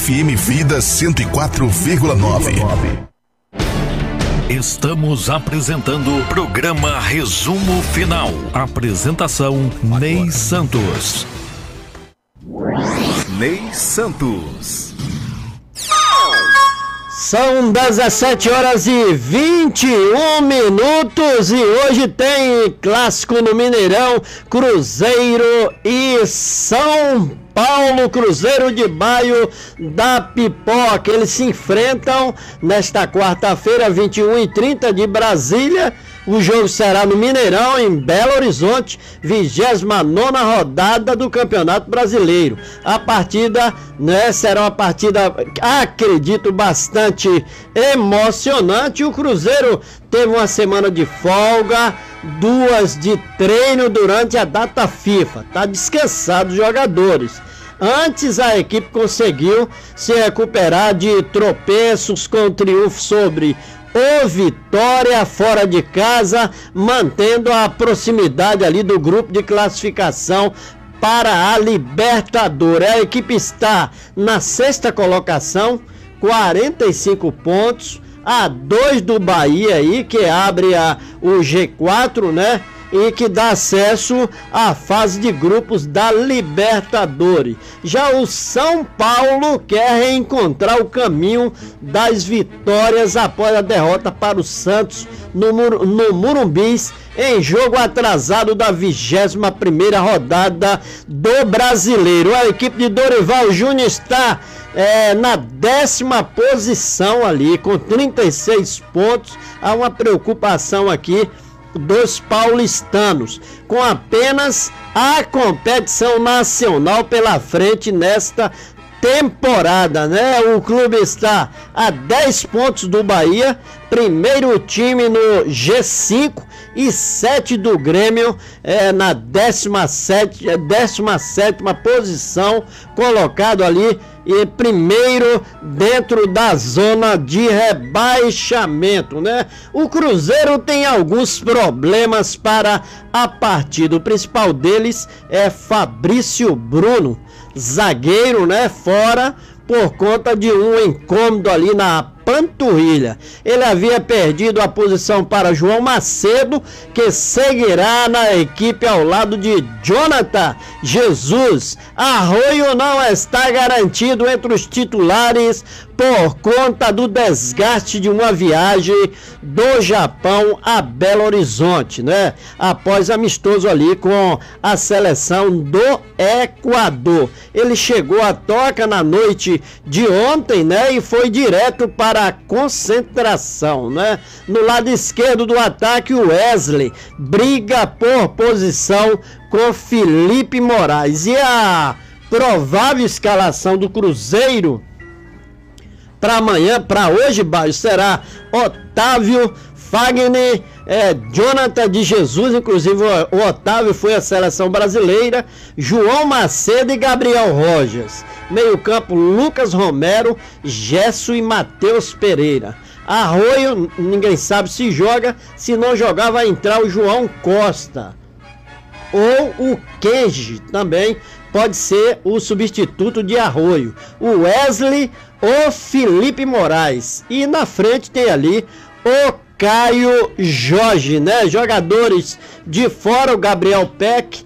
FM Vida 104,9. Estamos apresentando o programa Resumo Final. Apresentação Ney Santos. Ney Santos. São 17h21 e hoje tem clássico no Mineirão, Cruzeiro e São Paulo, Cruzeiro de Baio da Pipoca. Eles se enfrentam nesta quarta-feira, 21h30 de Brasília. O jogo será no Mineirão, em Belo Horizonte, 29ª rodada do Campeonato Brasileiro. A partida, será uma partida, acredito, bastante emocionante. O Cruzeiro teve uma semana de folga, 2 de treino durante a data FIFA. Tá descansado os jogadores. Antes, a equipe conseguiu se recuperar de tropeços com triunfo sobre o Vitória fora de casa, mantendo a proximidade ali do grupo de classificação para a Libertadores. A equipe está na 6ª colocação, 45 pontos, a 2 do Bahia aí, que abre o G4, e que dá acesso à fase de grupos da Libertadores. Já o São Paulo quer reencontrar o caminho das vitórias após a derrota para o Santos no Murumbis, em jogo atrasado da 21ª rodada do Brasileiro. A equipe de Dorival Júnior está na 10ª posição ali, com 36 pontos. Há uma preocupação aqui dos paulistanos, com apenas a competição nacional pela frente nesta temporada, O clube está a 10 pontos do Bahia, primeiro time no G5 e 7 do Grêmio, na 17ª posição, colocado ali e primeiro dentro da zona de rebaixamento, O Cruzeiro tem alguns problemas para a partida. O principal deles é Fabrício Bruno, zagueiro, fora por conta de um incômodo ali na panturrilha. Ele havia perdido a posição para João Macedo, que seguirá na equipe ao lado de Jonathan Jesus. Arroio não está garantido entre os titulares por conta do desgaste de uma viagem do Japão a Belo Horizonte, após amistoso ali com a seleção do Equador. Ele chegou à toca na noite de ontem, e foi direto para a concentração, No lado esquerdo do ataque, o Wesley briga por posição com Felipe Moraes. E a provável escalação do Cruzeiro para amanhã, para hoje, Baio, será Otávio, Fagner, Jonathan de Jesus, inclusive o Otávio foi à seleção brasileira, João Macedo e Gabriel Rojas. Meio campo, Lucas Romero, Gesso e Matheus Pereira. Arroio, ninguém sabe se joga, se não jogar vai entrar o João Costa. Ou o Kenji, também pode ser o substituto de Arroio. O Wesley ou Felipe Moraes. E na frente tem ali o Caio Jorge, Jogadores de fora, o Gabriel Peck,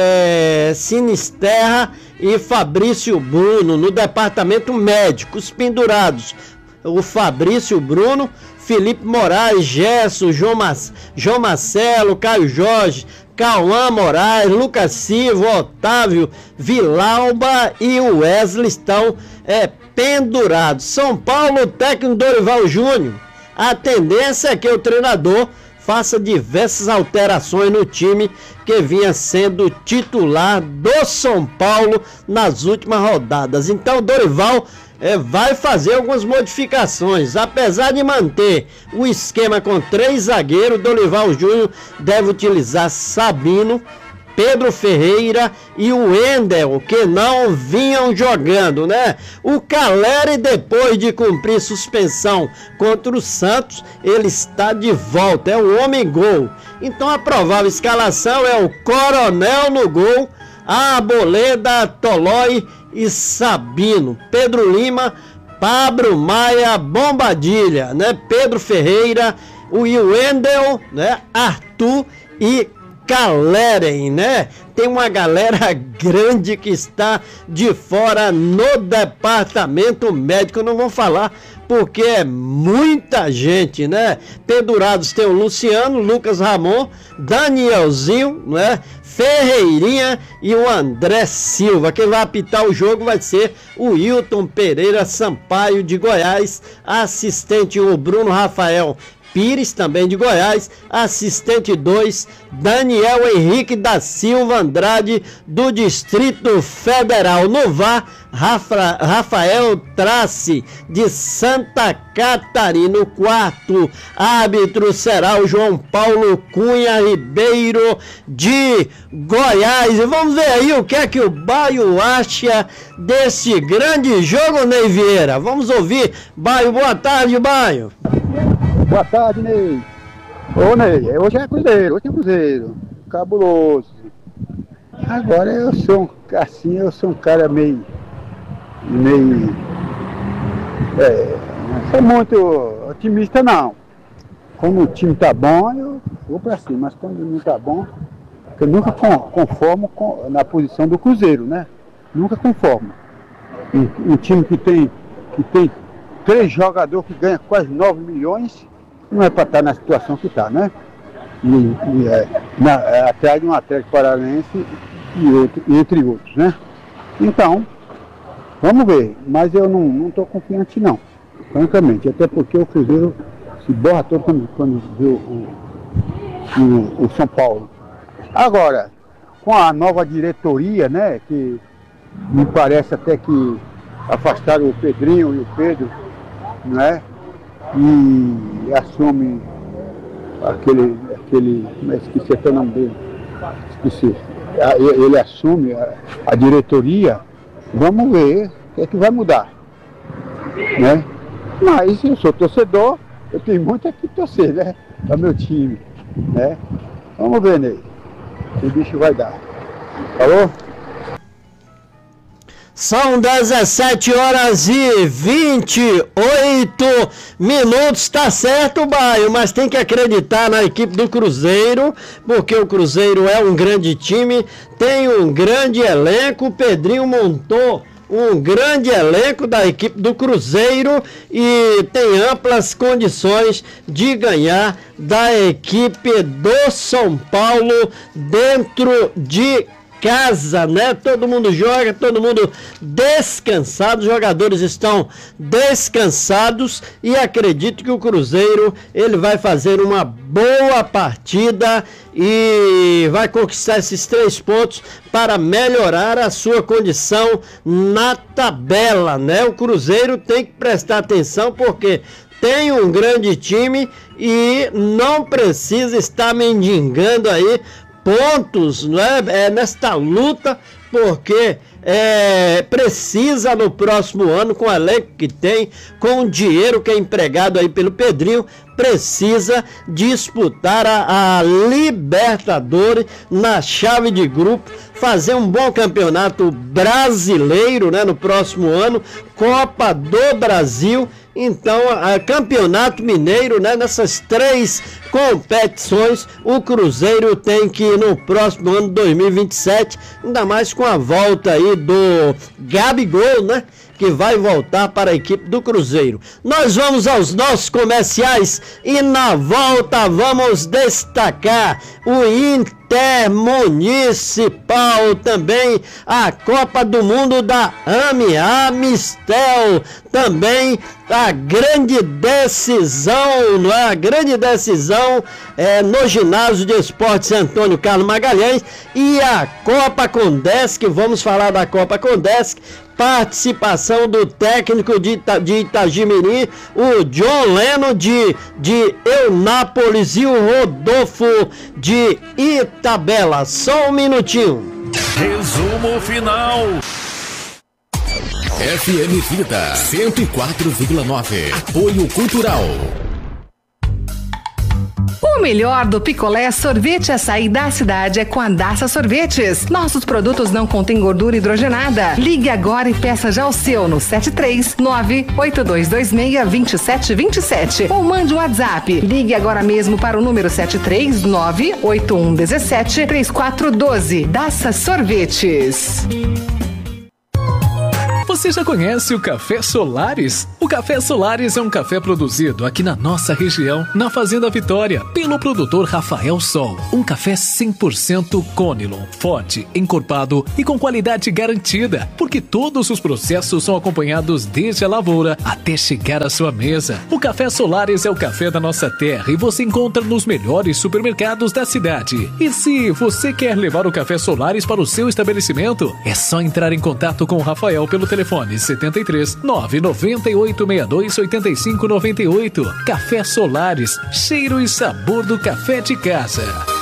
Sinisterra e Fabrício Bruno. No departamento médico, os pendurados, o Fabrício Bruno, Felipe Moraes, Gesso, João Marcelo, Caio Jorge, Cauã Moraes, Lucas Silva, Otávio, Vilauba e o Wesley estão pendurados. São Paulo, técnico Dorival Júnior. A tendência é que o treinador faça diversas alterações no time que vinha sendo titular do São Paulo nas últimas rodadas. Então, Dorival vai fazer algumas modificações. Apesar de manter o esquema com 3 zagueiros, Dorival Júnior deve utilizar Sabino, Pedro Ferreira e o Wendel, que não vinham jogando, O Caleri, depois de cumprir suspensão contra o Santos, ele está de volta, é o homem-gol. Então a provável escalação é o Coronel no gol, a Arboleda, Tolói e Sabino. Pedro Lima, Pablo Maia, Bombadilha, né? Pedro Ferreira, o Wendel, né? Arthur e Caleren, né? Tem uma galera grande que está de fora no departamento médico. Não vou falar porque é muita gente, né? Pendurados tem o Luciano, Lucas Ramon, Danielzinho, né? Ferreirinha e o André Silva. Quem vai apitar o jogo vai ser o Hilton Pereira Sampaio de Goiás, assistente o Bruno Rafael Pires, também de Goiás, assistente 2, Daniel Henrique da Silva Andrade, do Distrito Federal. No VAR, Rafael Trace, de Santa Catarina. O quarto árbitro será o João Paulo Cunha Ribeiro, de Goiás. E vamos ver aí o que é que o Baio acha desse grande jogo, Ney Vieira. Vamos ouvir. Baio, boa tarde, Baio. Boa tarde, Ney. Ô, Ney, hoje é Cruzeiro. Cabuloso. Agora eu sou um cara meio... não sou muito otimista, não. Quando o time tá bom, eu vou pra cima. Mas quando não tá bom, eu nunca conformo na posição do Cruzeiro, né? Nunca conformo. Um time que tem 3 jogadores que ganham quase 9 milhões, não é para estar na situação que está, né? Atrás de um Atlético Paranaense entre outros, né? Então, vamos ver. Mas eu não estou confiante, não. Francamente. Até porque o Cruzeiro se borra todo quando vê o São Paulo. Agora, com a nova diretoria, né? Que me parece até que afastaram o Pedrinho e o Pedro, né? E assume aquele esqueci até o nome dele, ele assume a diretoria. Vamos ver o que é que vai mudar, né? Mas eu sou torcedor, eu tenho muito que torcer, né? É o meu time, né? Vamos ver, Ney, o que o bicho vai dar. Falou? São 17 horas e 28 minutos, tá certo, Baio, mas tem que acreditar na equipe do Cruzeiro, porque o Cruzeiro é um grande time, tem um grande elenco. O Pedrinho montou um grande elenco da equipe do Cruzeiro e tem amplas condições de ganhar da equipe do São Paulo dentro de casa, né? Todo mundo joga, todo mundo descansado, os jogadores estão descansados e acredito que o Cruzeiro ele vai fazer uma boa partida e vai conquistar esses 3 pontos para melhorar a sua condição na tabela, né? O Cruzeiro tem que prestar atenção porque tem um grande time e não precisa estar mendigando aí pontos, né, nesta luta, porque precisa no próximo ano, com o elenco que tem, com o dinheiro que é empregado aí pelo Pedrinho, precisa disputar a Libertadores na chave de grupo, fazer um bom campeonato brasileiro, né, no próximo ano, Copa do Brasil. Então, Campeonato Mineiro, né, nessas 3 competições, o Cruzeiro tem que ir no próximo ano, 2027, ainda mais com a volta aí do Gabigol, né, que vai voltar para a equipe do Cruzeiro. Nós vamos aos nossos comerciais e na volta vamos destacar o Intermunicipal, também a Copa do Mundo da Amistel, também a grande decisão, não é? A grande decisão no ginásio de esportes Antônio Carlos Magalhães e a Copa Condesc. Vamos falar da Copa Condesc, participação do técnico de Itagimirim, o John Leno de Eunápolis e o Rodolfo de Itabela. Só um minutinho. Resumo final. FM Vida 104,9. Apoio Cultural. O melhor do picolé, sorvete e açaí da cidade é com a Daça Sorvetes. Nossos produtos não contêm gordura hidrogenada. Ligue agora e peça já o seu no 73982262727 ou mande um WhatsApp. Ligue agora mesmo para o número 73981173412. Daça Sorvetes. Você já conhece o Café Solares? O Café Solares é um café produzido aqui na nossa região, na Fazenda Vitória, pelo produtor Rafael Sol. Um café 100% Conilon, forte, encorpado e com qualidade garantida, porque todos os processos são acompanhados desde a lavoura até chegar à sua mesa. O Café Solares é o café da nossa terra e você encontra nos melhores supermercados da cidade. E se você quer levar o Café Solares para o seu estabelecimento, é só entrar em contato com o Rafael pelo telefone 73 998 62 85 98. Café Solares, cheiro e sabor do café de casa.